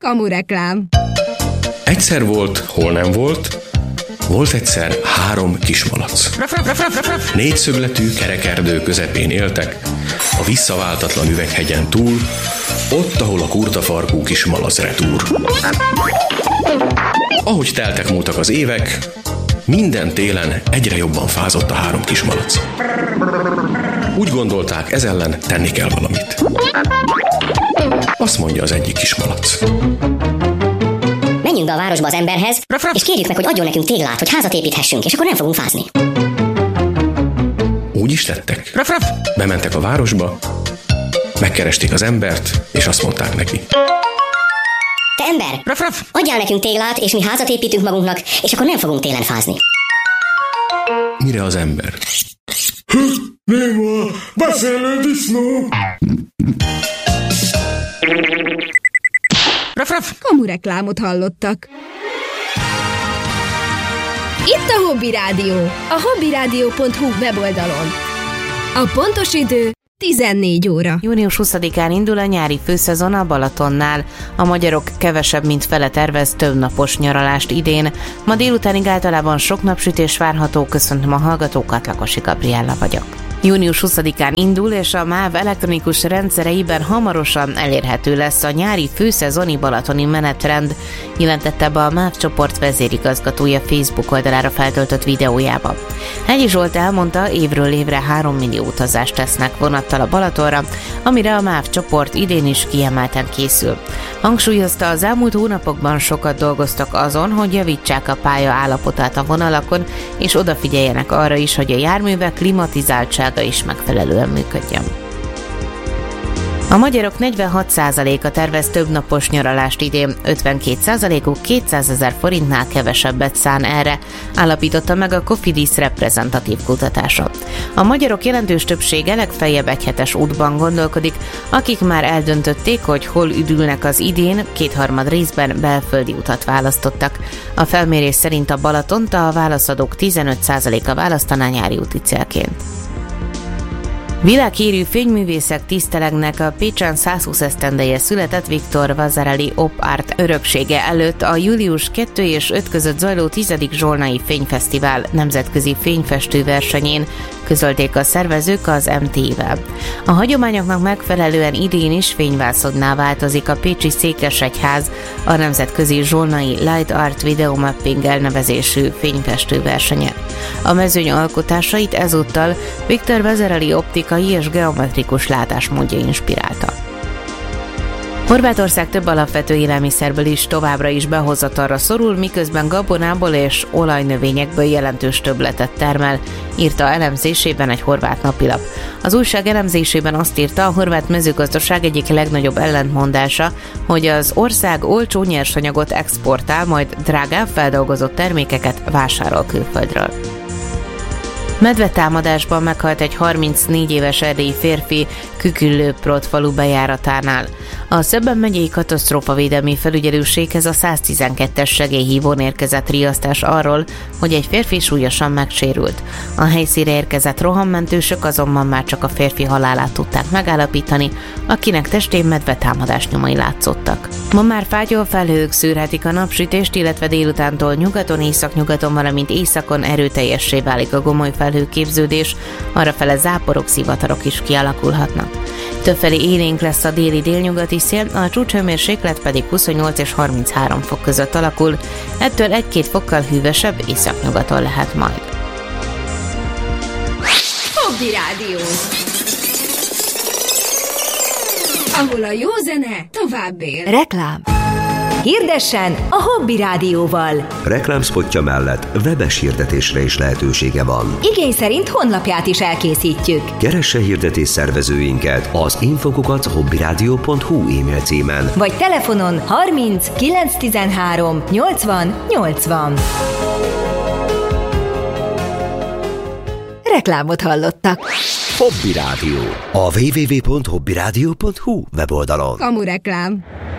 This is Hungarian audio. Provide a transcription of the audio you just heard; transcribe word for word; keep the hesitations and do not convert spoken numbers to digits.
Kamureklám. Egyszer volt, hol nem volt, volt egyszer három kismalac. Négyszögletű kerekerdő közepén éltek, a visszaváltatlan üveghegyen túl, ott, ahol a kurtafarkú kis malac retúr. Ahogy teltek múltak az évek, minden télen egyre jobban fázott a három kismalac. Úgy gondolták, ez ellen tenni kell valamit. Azt mondja az egyik kismalac. Menjünk be a városba az emberhez, és kérjük meg, hogy adjon nekünk téglát, hogy házat építhessünk, és akkor nem fogunk fázni. Úgy is tettek. Bementek a városba, megkeresték az embert, és azt mondták neki. Te ember, adjál nekünk téglát, és mi házat építünk magunknak, és akkor nem fogunk télen fázni. Mire az ember? Néma, beszélő disznó! Kamureklámot hallottak. Itt a Hobby Rádió, a hobbyrádió pont hu weboldalon. A pontos idő tizennégy óra. június huszadikán indul a nyári főszezon a Balatonnál. A magyarok kevesebb, mint fele tervez több napos nyaralást idén. Ma délutánig általában sok napsütés várható. Köszöntöm a hallgatókat, Lakosi Gabriella vagyok. június huszadikán indul, és a MÁV elektronikus rendszereiben hamarosan elérhető lesz a nyári főszezoni balatoni menetrend, jelentette be a MÁV csoport vezérigazgatója Facebook oldalára feltöltött videójába. Hegyi Zsolt elmondta, évről évre három millió utazást tesznek vonattal a Balatonra, amire a MÁV csoport idén is kiemelten készül. Hangsúlyozta, az elmúlt hónapokban sokat dolgoztak azon, hogy javítsák a pálya állapotát a vonalakon, és odafigyeljenek arra is, hogy a járművek klimatizáltsága is megfelelően működjön. A magyarok negyvenhat százaléka tervez több napos nyaralást idén, ötvenkét százalékuk kétszázezer forintnál kevesebbet szán erre, állapította meg a Cofidis reprezentatív kutatása. A magyarok jelentős többsége legfeljebb egyhetes útban gondolkodik, akik már eldöntötték, hogy hol üdülnek az idén, kétharmad részben belföldi utat választottak. A felmérés szerint a Balatont a válaszadók tizenöt százaléka választaná nyári úti célként. Világhírű fényművészek tisztelegnek a Pécsen százhúsz esztendeje született Victor Vasarely Op Art öröksége előtt a július kettő és öt között zajló tizedik Zsolnai Fényfesztivál nemzetközi fényfestő versenyén, közölték a szervezők az em té i-vel. A hagyományoknak megfelelően idén is fényvászonná változik a pécsi Székesegyház a nemzetközi Zsolnai Light Art Video Mapping elnevezésű fényfestő versenye. A mezőny alkotásait ezúttal Victor Vasarely optikai és geometrikus látásmódja inspirálta. Horvátország több alapvető élelmiszerből is továbbra is behozatalra szorul, miközben gabonából és olajnövényekből jelentős többletet termel, írta elemzésében egy horvát napilap. Az újság elemzésében azt írta, a horvát mezőgazdaság egyik legnagyobb ellentmondása, hogy az ország olcsó nyersanyagot exportál, majd drágább feldolgozott termékeket vásárol külföldről. Medvetámadásban meghalt egy harmincnégy éves erdélyi férfi Küküllő-Prot falu bejáratánál. A Szebben megyei katasztrófavédelmi felügyelőséghez a száztizenkettes segélyhívón érkezett riasztás arról, hogy egy férfi súlyosan megsérült. A helyszínre érkezett rohammentősök azonban már csak a férfi halálát tudták megállapítani, akinek testén medvetámadás nyomai látszottak. Ma már fátyol felhők szűrhetik a napsütést, illetve délutántól nyugaton, északnyugaton, valamint északon erőteljessé válik a gomoly felhőképződés, arrafele záporok, szivatarok is kialakulhatnak. Többfelé élénk lesz a déli délnyugati szél, a csúcshőmérséklet pedig huszonnyolc és harminchárom fok között alakul, ettől egy-két fokkal hűvösebb északnyugaton lehet majd. Hobby Rádió, ahol a jó zene tovább él. Reklám. Hirdessen a Hobby Rádióval. Reklámspotja mellett webes hirdetésre is lehetősége van. Igény szerint honlapját is elkészítjük. Keresse hirdetés szervezőinket az infokukat hobbyrádió pont hu e-mail címen. Vagy telefonon harminc kilenc tizenhárom nyolcvan nyolcvan. Reklámot hallottak. Hobby Rádió. A double-u double-u double-u pont hobbyrádió pont hu weboldalon. Kamureklám.